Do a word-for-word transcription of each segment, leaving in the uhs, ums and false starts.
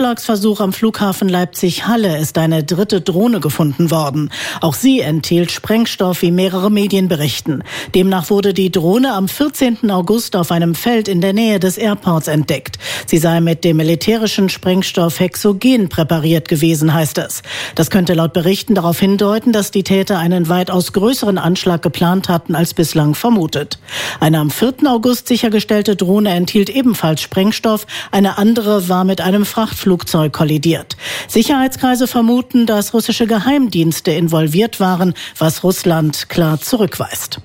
Anschlagsversuch am Flughafen Leipzig-Halle ist eine dritte Drohne gefunden worden. Auch sie enthielt Sprengstoff, wie mehrere Medien berichten. Demnach wurde die Drohne am vierzehnten August auf einem Feld in der Nähe des Airports entdeckt. Sie sei mit dem militärischen Sprengstoff Hexogen präpariert gewesen, heißt es. Das könnte laut Berichten darauf hindeuten, dass die Täter einen weitaus größeren Anschlag geplant hatten als bislang vermutet. Eine am vierten August sichergestellte Drohne enthielt ebenfalls Sprengstoff. Eine andere war mit einem Frachtflugzeug kollidiert. Sicherheitskreise vermuten, dass russische Geheimdienste involviert waren, was Russland klar zurückweist.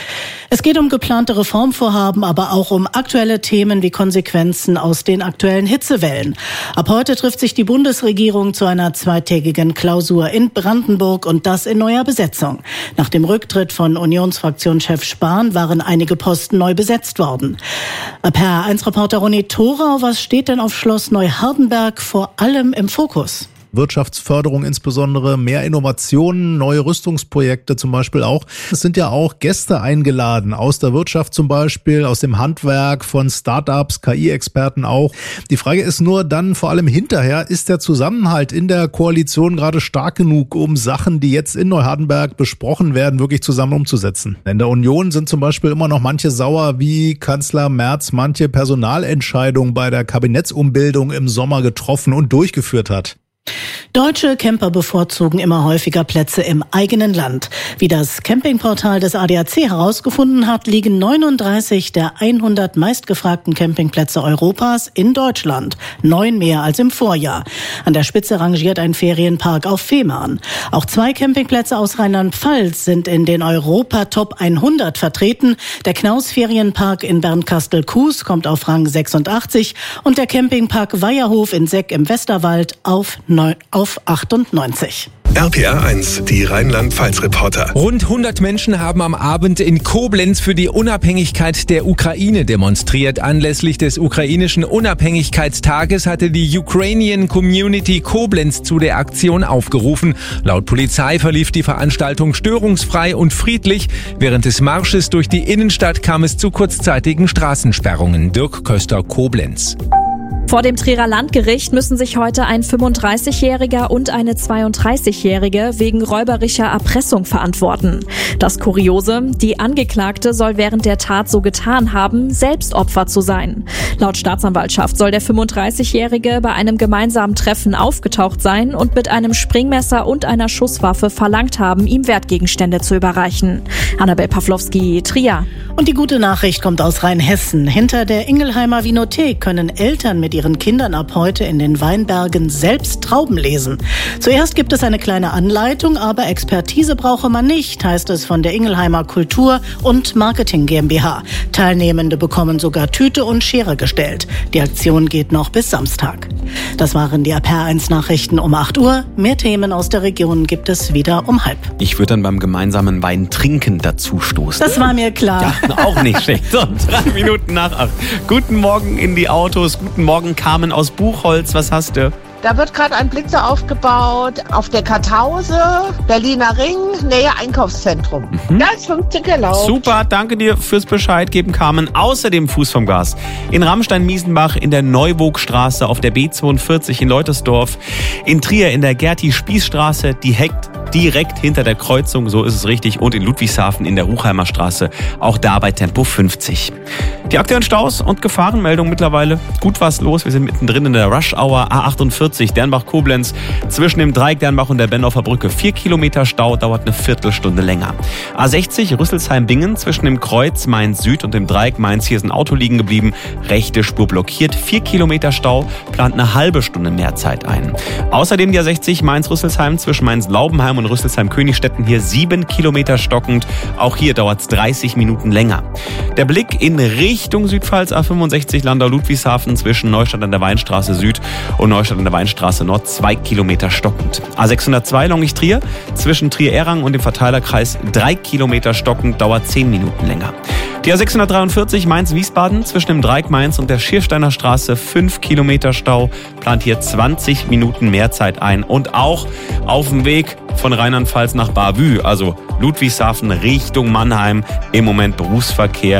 Es geht um geplante Reformvorhaben, aber auch um aktuelle Themen wie Konsequenzen aus den aktuellen Hitzewellen. Ab heute trifft sich die Bundesregierung zu einer zweitägigen Klausur in Brandenburg und das in neuer Besetzung. Nach dem Rücktritt von Unionsfraktionschef Spahn waren einige Posten neu besetzt worden. P R eins Reporter Ronny Thorau, was steht denn auf Schloss Neuhardenberg vor allem im Fokus? Wirtschaftsförderung insbesondere, mehr Innovationen, neue Rüstungsprojekte zum Beispiel auch. Es sind ja auch Gäste eingeladen, aus der Wirtschaft zum Beispiel, aus dem Handwerk, von Startups, K I-Experten auch. Die Frage ist nur dann vor allem hinterher, ist der Zusammenhalt in der Koalition gerade stark genug, um Sachen, die jetzt in Neuhardenberg besprochen werden, wirklich zusammen umzusetzen? In der Union sind zum Beispiel immer noch manche sauer, wie Kanzler Merz manche Personalentscheidungen bei der Kabinettsumbildung im Sommer getroffen und durchgeführt hat. Deutsche Camper bevorzugen immer häufiger Plätze im eigenen Land. Wie das Campingportal des A D A C herausgefunden hat, liegen neununddreißig der hundert meistgefragten Campingplätze Europas in Deutschland. Neun mehr als im Vorjahr. An der Spitze rangiert ein Ferienpark auf Fehmarn. Auch zwei Campingplätze aus Rheinland-Pfalz sind in den Europa-Top hundert vertreten. Der Knaus-Ferienpark in Bernkastel-Kues kommt auf Rang sechsundachtzig und der Campingpark Weiherhof in Seck im Westerwald auf auf achtundneunzig. R P R eins, die Rheinland-Pfalz-Reporter. Rund hundert Menschen haben am Abend in Koblenz für die Unabhängigkeit der Ukraine demonstriert. Anlässlich des ukrainischen Unabhängigkeitstages hatte die Ukrainian Community Koblenz zu der Aktion aufgerufen. Laut Polizei verlief die Veranstaltung störungsfrei und friedlich. Während des Marsches durch die Innenstadt kam es zu kurzzeitigen Straßensperrungen. Dirk Köster, Koblenz. Vor dem Trierer Landgericht müssen sich heute ein fünfunddreißigjähriger und eine zweiunddreißigjährige wegen räuberischer Erpressung verantworten. Das Kuriose, die Angeklagte soll während der Tat so getan haben, selbst Opfer zu sein. Laut Staatsanwaltschaft soll der fünfunddreißigjährige bei einem gemeinsamen Treffen aufgetaucht sein und mit einem Springmesser und einer Schusswaffe verlangt haben, ihm Wertgegenstände zu überreichen. Annabel Pawlowski, Trier. Und die gute Nachricht kommt aus Rheinhessen. Hinter der Ingelheimer Winothek können Eltern mit ihren Kindern ab heute in den Weinbergen selbst Trauben lesen. Zuerst gibt es eine kleine Anleitung, aber Expertise brauche man nicht, heißt es von der Ingelheimer Kultur- und Marketing GmbH. Teilnehmende bekommen sogar Tüte und Schere gestellt. Die Aktion geht noch bis Samstag. Das waren die R P R eins Nachrichten um acht Uhr. Mehr Themen aus der Region gibt es wieder um halb. Ich würde dann beim gemeinsamen Wein trinken dazu stoßen. Das war mir klar. Ja, auch nicht schlecht. So, drei Minuten nach acht. Guten Morgen in die Autos. Guten Morgen, Carmen aus Buchholz. Was hast du? Da wird gerade ein Blitzer aufgebaut auf der Kartause, Berliner Ring, Nähe Einkaufszentrum. Mhm. Da ist fünfzig erlaubt. Super, danke dir fürs Bescheid geben, Carmen. Außerdem Fuß vom Gas. In Ramstein-Miesenbach, in der Neuburgstraße, auf der B zweiundvierzig in Leutersdorf, in Trier in der Gerti-Spieß-Straße, die heckt direkt hinter der Kreuzung, so ist es richtig, und in Ludwigshafen in der Ruchheimer Straße, auch da bei Tempo fünfzig. Die aktuellen Staus und Gefahrenmeldungen mittlerweile. Gut was los, wir sind mittendrin in der Rush-Hour A achtundvierzig, Dernbach-Koblenz, zwischen dem Dreieck Dernbach und der Bendorfer Brücke. Vier Kilometer Stau, dauert eine Viertelstunde länger. A sechzig, Rüsselsheim-Bingen, zwischen dem Kreuz Mainz-Süd und dem Dreieck Mainz, hier ist ein Auto liegen geblieben, rechte Spur blockiert, vier Kilometer Stau, plant eine halbe Stunde mehr Zeit ein. Außerdem die A sechzig, Mainz-Rüsselsheim, zwischen Mainz-Laubenheim und Rüsselsheim-Königstetten, hier sieben Kilometer stockend, auch hier dauert es dreißig Minuten länger. Der Blick in Richtung Südpfalz, A fünfundsechzig, Landau-Ludwigshafen, zwischen Neustadt an der Weinstraße Süd und Neustadt an der Weinstraße Nord, zwei Kilometer stockend. A sechshundertzwei, Longich-Trier, zwischen Trier-Errang und dem Verteilerkreis, drei Kilometer stockend, dauert zehn Minuten länger. Die A sechshundertdreiundvierzig, Mainz-Wiesbaden, zwischen dem Dreieck Mainz und der Schiersteiner Straße, fünf Kilometer Stau, plant hier zwanzig Minuten mehr Zeit ein. Und auch auf dem Weg von Rheinland-Pfalz nach Bavü, also Ludwigshafen Richtung Mannheim, im Moment Berufsverkehr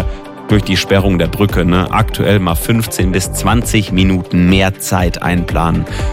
durch die Sperrung der Brücke. Ne? Aktuell mal fünfzehn bis zwanzig Minuten mehr Zeit einplanen.